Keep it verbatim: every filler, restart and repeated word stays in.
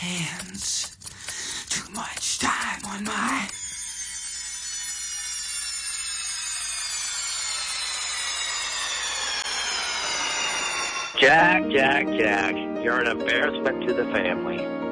hands. Too much time on my... Jack, Jack, Jack, you're an embarrassment to the family.